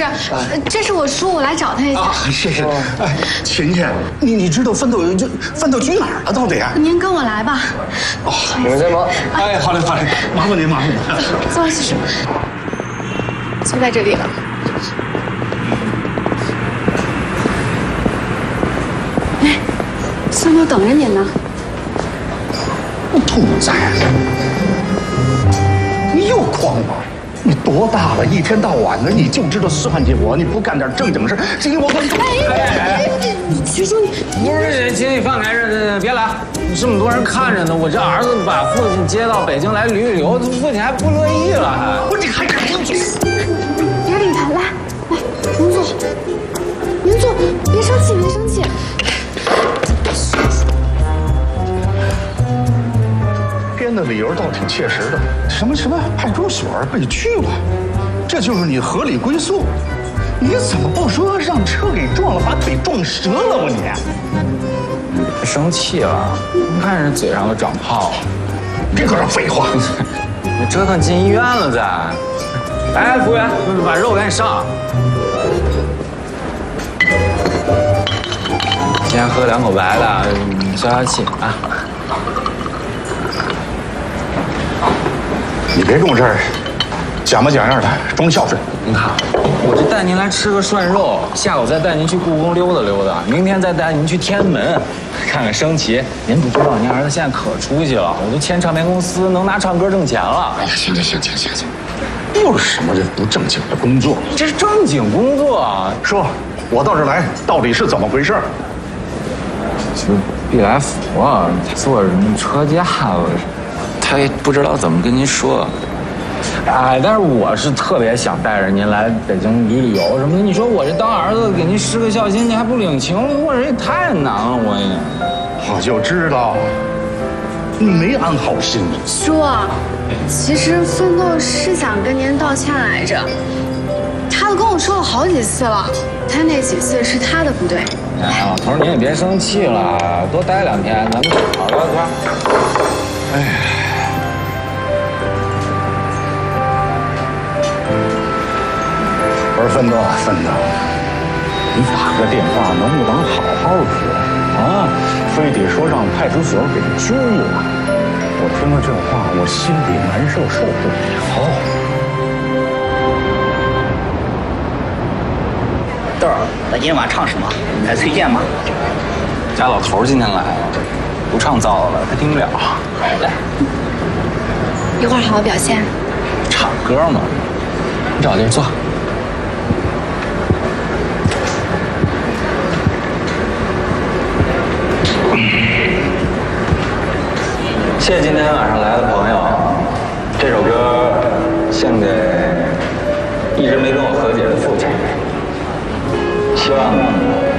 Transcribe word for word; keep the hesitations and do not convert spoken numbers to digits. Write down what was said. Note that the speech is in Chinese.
师，这是我叔，我来找他一下。 啊，是是。哎，晴晴，你你知道奋斗就奋斗去哪儿了？到底？ 您跟我来吧。 哦，你们先忙。哎，好嘞好嘞，麻烦您麻烦您。 坐，其实就在这里了。哎，孙总等着您呢。 兔崽子，你又诓我！你多大了，一天到晚的你就知道算计我，你不干点正经事，这给我滚！ 哎哎哎！徐叔，你不是，请你放开，这别来，这么多人看着呢。我这儿子把父亲接到北京来旅旅游，父亲还不乐意了，还不是你还敢嘴？ 别理他，来来，您坐，您坐，别生气，别生气。 编的理由倒挺切实的，什么什么派出所被拘了，这就是你合理归宿。你怎么不说让车给撞了，把腿撞折了吧你？ 别生气了，你看人嘴上都长泡了。 别搁这废话， 你折腾进医院了再。哎，服务员，把肉赶紧上。先喝两口白的，消消气啊。 你别跟我这儿假模假样的装孝顺。 您看，我这带您来吃个涮肉，下午再带您去故宫溜达溜达，明天再带您去天安门看看升旗。您不知道，您儿子现在可出息了，我都签唱片公司，能拿唱歌挣钱了。 哎呀，行行行行行行，又是什么这不正经的工作？ 这是正经工作啊！ 说，我到这儿来到底是怎么回事？ 就毕来福啊，坐什么车架子。他也不知道怎么跟您说，哎，但是我是特别想带着您来北京旅旅游什么的。你说我这当儿子给您施个孝心，您还不领情，我这也太难了，我也。 我就知道你没安好心。 叔，其实奋斗是想跟您道歉来着，他都跟我说了好几次了，他那几次是他的不对。 哎，老头您也别生气了，多待两天，咱们好聊天。 哎呀。我说奋斗啊，奋斗，你打个电话能不能好好说啊？非得说让派出所给拘了，我听了这话，我心里难受，受不了。 豆儿，咱今天晚上唱什么？来推荐吗？ 家老头今天来了，不唱燥了，他听不了。好的， 一会儿好好表现。 唱歌嘛，你找地儿坐。谢谢今天晚上来的朋友，这首歌献给一直没跟我和解的父亲，希望